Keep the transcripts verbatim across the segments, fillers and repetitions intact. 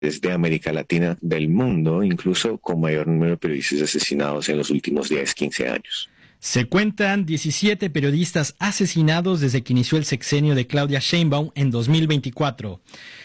de América Latina, del mundo, incluso con mayor número de periodistas asesinados en los últimos diez, quince años. Se cuentan diecisiete periodistas asesinados desde que inició el sexenio de Claudia Sheinbaum en dos mil veinticuatro.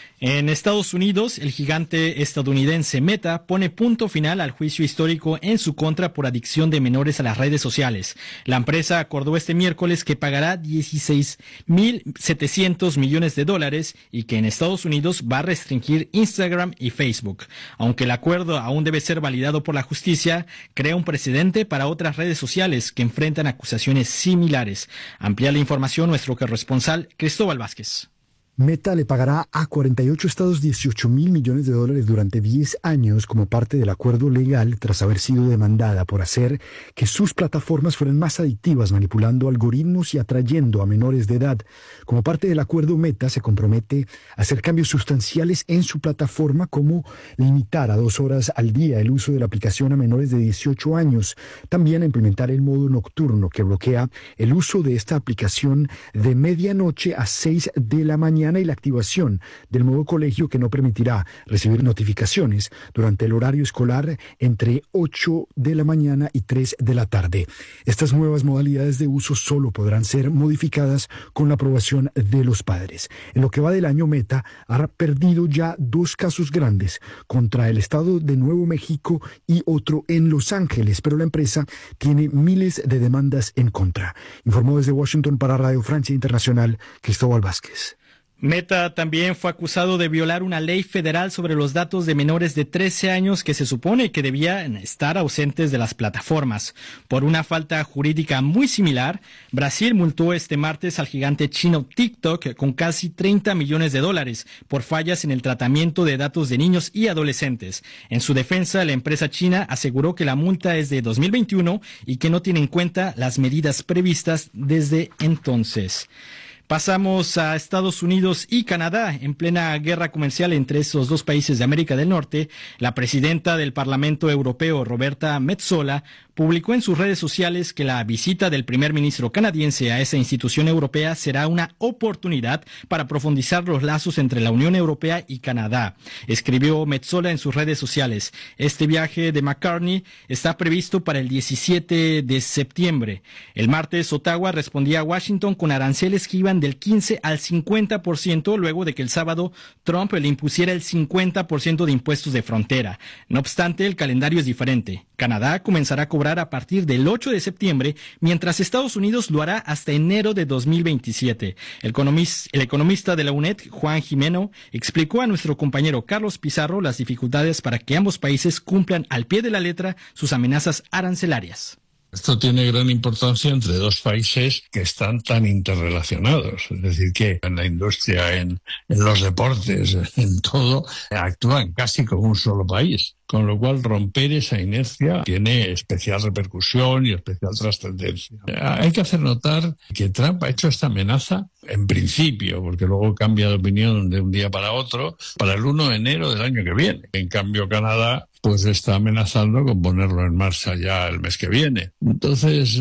En Estados Unidos, el gigante estadounidense Meta pone punto final al juicio histórico en su contra por adicción de menores a las redes sociales. La empresa acordó este miércoles que pagará dieciséis mil setecientos millones de dólares y que en Estados Unidos va a restringir Instagram y Facebook. Aunque el acuerdo aún debe ser validado por la justicia, crea un precedente para otras redes sociales que enfrentan acusaciones similares. Amplía la información nuestro corresponsal Cristóbal Vázquez. Meta le pagará a cuarenta y ocho estados dieciocho mil millones de dólares durante diez años como parte del acuerdo legal tras haber sido demandada por hacer que sus plataformas fueran más adictivas, manipulando algoritmos y atrayendo a menores de edad. Como parte del acuerdo, Meta se compromete a hacer cambios sustanciales en su plataforma, como limitar a dos horas al día el uso de la aplicación a menores de dieciocho años. También a implementar el modo nocturno, que bloquea el uso de esta aplicación de medianoche a seis de la mañana, y la activación del modo colegio, que no permitirá recibir notificaciones durante el horario escolar entre ocho de la mañana y tres de la tarde. Estas nuevas modalidades de uso solo podrán ser modificadas con la aprobación de los padres. En lo que va del año, Meta ha perdido ya dos casos grandes contra el estado de Nuevo México y otro en Los Ángeles, pero la empresa tiene miles de demandas en contra. Informó desde Washington para Radio Francia Internacional, Cristóbal Vázquez. Meta también fue acusado de violar una ley federal sobre los datos de menores de trece años que se supone que debían estar ausentes de las plataformas. Por una falta jurídica muy similar, Brasil multó este martes al gigante chino TikTok con casi treinta millones de dólares por fallas en el tratamiento de datos de niños y adolescentes. En su defensa, la empresa china aseguró que la multa es de dos mil veintiuno y que no tiene en cuenta las medidas previstas desde entonces. Pasamos a Estados Unidos y Canadá. En plena guerra comercial entre esos dos países de América del Norte, la presidenta del Parlamento Europeo, Roberta Metsola, publicó en sus redes sociales que la visita del primer ministro canadiense a esa institución europea será una oportunidad para profundizar los lazos entre la Unión Europea y Canadá. Escribió Metsola en sus redes sociales: este viaje de McCartney está previsto para el diecisiete de septiembre. El martes, Ottawa respondía a Washington con aranceles que iban del quince al cincuenta por ciento luego de que el sábado Trump le impusiera el cincuenta por ciento de impuestos de frontera. No obstante, el calendario es diferente. Canadá comenzará a cobrar a partir del ocho de septiembre, mientras Estados Unidos lo hará hasta enero de dos mil veintisiete. El economista, el economista de la U N E D, Juan Jimeno, explicó a nuestro compañero Carlos Pizarro las dificultades para que ambos países cumplan al pie de la letra sus amenazas arancelarias. Esto tiene gran importancia entre dos países que están tan interrelacionados, es decir, que en la industria, en, en los deportes, en todo, actúan casi como un solo país. Con lo cual, romper esa inercia tiene especial repercusión y especial trascendencia. Hay que hacer notar que Trump ha hecho esta amenaza, en principio, porque luego cambia de opinión de un día para otro, para el uno de enero del año que viene. En cambio, Canadá pues está amenazando con ponerlo en marcha ya el mes que viene. Entonces,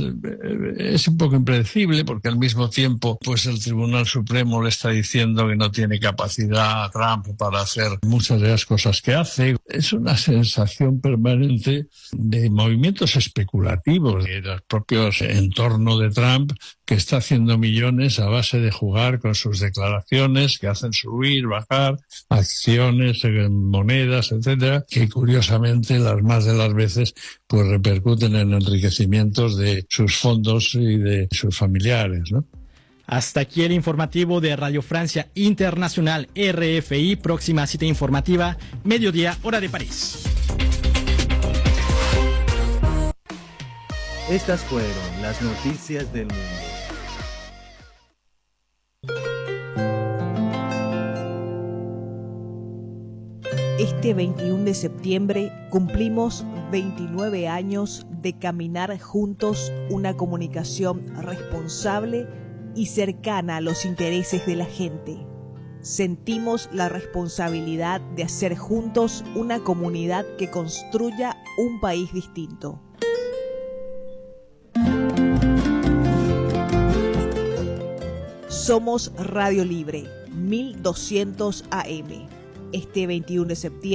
es un poco impredecible, porque al mismo tiempo pues el Tribunal Supremo le está diciendo que no tiene capacidad a Trump para hacer muchas de las cosas que hace. Es una sensación permanente de movimientos especulativos de los propios entorno de Trump, que está haciendo millones a base de jugar con sus declaraciones que hacen subir, bajar acciones, monedas, etcétera, que curiosamente las más de las veces pues repercuten en enriquecimientos de sus fondos y de sus familiares, ¿no? Hasta aquí el informativo de Radio Francia Internacional R F I. Próxima cita informativa, mediodía, hora de París. Estas fueron las noticias del mundo. Este veintiuno de septiembre cumplimos veintinueve años de caminar juntos una comunicación responsable y cercana a los intereses de la gente. Sentimos la responsabilidad de hacer juntos una comunidad que construya un país distinto. Somos Radio Libre, mil doscientos A M. este veintiuno de septiembre.